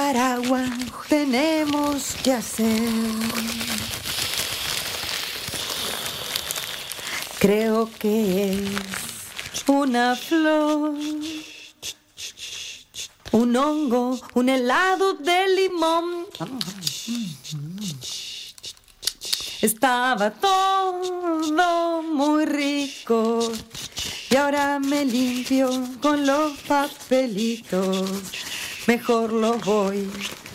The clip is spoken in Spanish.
paraguas tenemos que hacer. Creo que es una flor, un hongo, un helado de limón. Estaba todo muy rico y ahora me limpio con los papelitos. Mejor los voy